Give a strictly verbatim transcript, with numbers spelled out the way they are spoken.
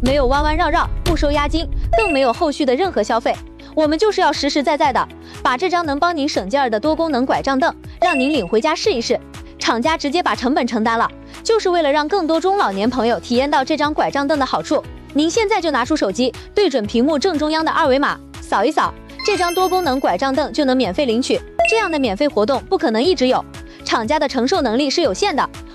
没有弯弯绕绕，不收押金，更没有后续的任何消费。我们就是要实实在在的把这张能帮您省劲儿的多功能拐杖凳让您领回家试一试。厂家直接把成本承担了，就是为了让更多中老年朋友体验到这张拐杖凳的好处。您现在就拿出手机，对准屏幕正中央的二维码，扫一扫，这张多功能拐杖凳就能免费领取。这样的免费活动不可能一直有，厂家的承受能力是有限的，